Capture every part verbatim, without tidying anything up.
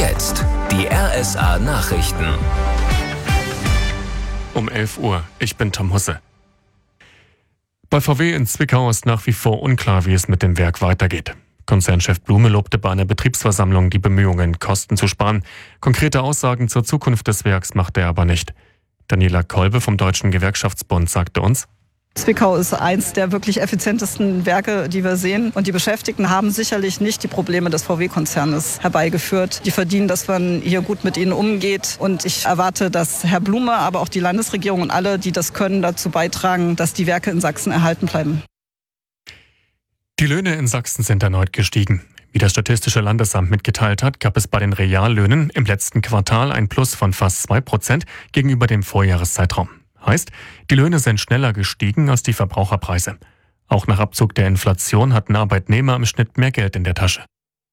Jetzt die R S A Nachrichten. Um elf Uhr, ich bin Tom Husse. Bei V W in Zwickau ist nach wie vor unklar, wie es mit dem Werk weitergeht. Konzernchef Blume lobte bei einer Betriebsversammlung die Bemühungen, Kosten zu sparen. Konkrete Aussagen zur Zukunft des Werks macht er aber nicht. Daniela Kolbe vom Deutschen Gewerkschaftsbund sagte uns: Zwickau ist eins der wirklich effizientesten Werke, die wir sehen. Und die Beschäftigten haben sicherlich nicht die Probleme des V W-Konzernes herbeigeführt. Die verdienen, dass man hier gut mit ihnen umgeht. Und ich erwarte, dass Herr Blume, aber auch die Landesregierung und alle, die das können, dazu beitragen, dass die Werke in Sachsen erhalten bleiben. Die Löhne in Sachsen sind erneut gestiegen. Wie das Statistische Landesamt mitgeteilt hat, gab es bei den Reallöhnen im letzten Quartal ein Plus von fast zwei Prozent gegenüber dem Vorjahreszeitraum. Heißt, die Löhne sind schneller gestiegen als die Verbraucherpreise. Auch nach Abzug der Inflation hatten Arbeitnehmer im Schnitt mehr Geld in der Tasche.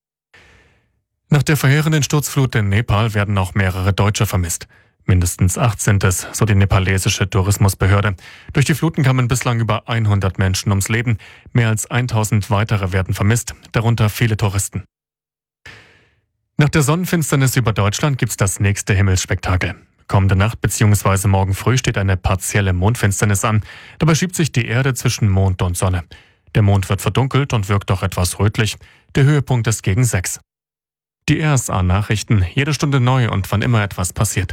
Nach der verheerenden Sturzflut in Nepal werden auch mehrere Deutsche vermisst. Mindestens acht sind es, so die nepalesische Tourismusbehörde. Durch die Fluten kamen bislang über hundert Menschen ums Leben. Mehr als tausend weitere werden vermisst, darunter viele Touristen. Nach der Sonnenfinsternis über Deutschland gibt's das nächste Himmelsspektakel. Kommende Nacht bzw. morgen früh steht eine partielle Mondfinsternis an. Dabei schiebt sich die Erde zwischen Mond und Sonne. Der Mond wird verdunkelt und wirkt auch etwas rötlich. Der Höhepunkt ist gegen sechs. Die R S A-Nachrichten, jede Stunde neu und wann immer etwas passiert.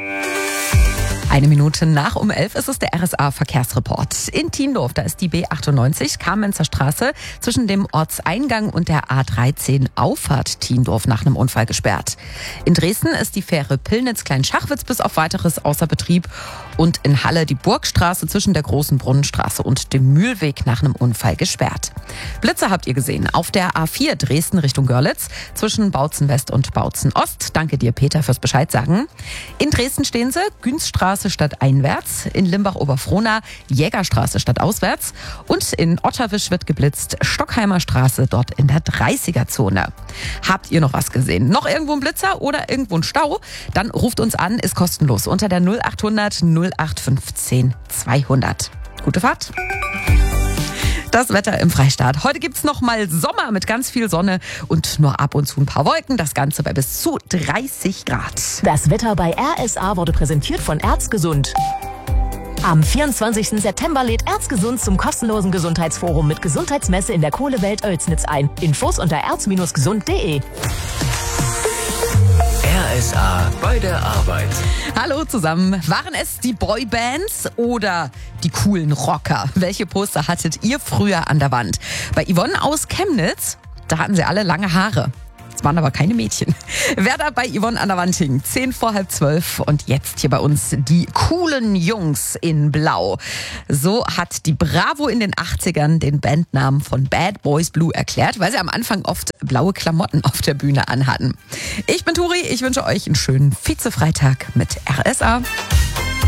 Eine Minute nach um elf ist es der R S A-Verkehrsreport. In Tiendorf, da ist die B achtundneunzig, Kamenzer Straße, zwischen dem Ortseingang und der A dreizehn Auffahrt Tiendorf nach einem Unfall gesperrt. In Dresden ist die Fähre Pillnitz-Kleinschachwitz bis auf weiteres außer Betrieb. Und in Halle die Burgstraße zwischen der Großen Brunnenstraße und dem Mühlweg nach einem Unfall gesperrt. Blitze habt ihr gesehen auf der A vier Dresden Richtung Görlitz zwischen Bautzen West und Bautzen Ost. Danke dir, Peter, fürs Bescheid sagen. In Dresden stehen sie, Günzstraße statt einwärts, in Limbach-Oberfrohna Jägerstraße statt auswärts und in Otterwisch wird geblitzt, Stockheimer Straße dort in der dreißiger-Zone. Habt ihr noch was gesehen? Noch irgendwo ein Blitzer oder irgendwo ein Stau? Dann ruft uns an, ist kostenlos unter der null achthundert null acht fünfzehn zweihundert. Gute Fahrt! Das Wetter im Freistaat. Heute gibt's noch mal Sommer mit ganz viel Sonne und nur ab und zu ein paar Wolken. Das Ganze bei bis zu dreißig Grad. Das Wetter bei R S A wurde präsentiert von Erzgesund. Am vierundzwanzigsten September lädt Erzgesund zum kostenlosen Gesundheitsforum mit Gesundheitsmesse in der Kohlewelt Oelsnitz ein. Infos unter erz gesund punkt de. R S A bei der Arbeit. Hallo zusammen. Waren es die Boybands oder die coolen Rocker? Welche Poster hattet ihr früher an der Wand? Bei Yvonne aus Chemnitz, da hatten sie alle lange Haare. Es waren aber keine Mädchen. Wer da bei Yvonne an der Wand hing? Zehn vor halb zwölf und jetzt hier bei uns die coolen Jungs in Blau. So hat die Bravo in den achtzigern den Bandnamen von Bad Boys Blue erklärt, weil sie am Anfang oft blaue Klamotten auf der Bühne anhatten. Ich bin Turi, ich wünsche euch einen schönen Vize-Freitag mit R S A.